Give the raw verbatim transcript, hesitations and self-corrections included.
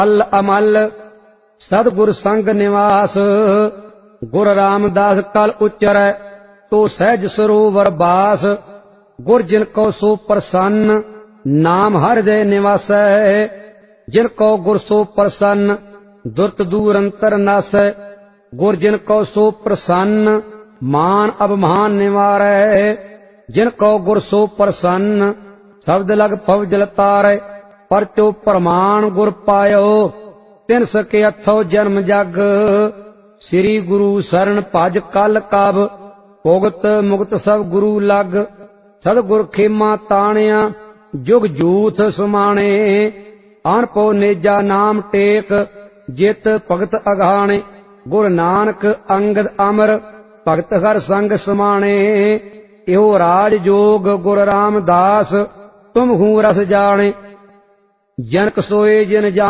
अल अमल सतगुर संग निवास। गुर रामदास कल उच्चरै तो सहज सरोवर बास। गुर जिनको सो प्रसन्न नाम हृदय निवासै। जिनको गुर सो प्रसन्न दुर्त दूर अंतर नासै। गुर जिनको सो प्रसन्न मान अभिमान निवारै। जिनको गुर सो प्रसन्न शब्द लग पव जल तारै। परचो प्रमाण गुर पायो तिन सके अथो जन्म जग। श्री गुरु शरण भज कल कब भुगत मुक्त सब गुरु लग। सतगुर खेमा ताणिया जुग जूथ समाणे। अनपो नेजा नाम टेक जित भगत अघाणे। गुर नानक अंगद अमर भगत हर संग समाणे। इहो राज जोग गुर रामदास तुम हूँ रस जाने। जनक सोए जिन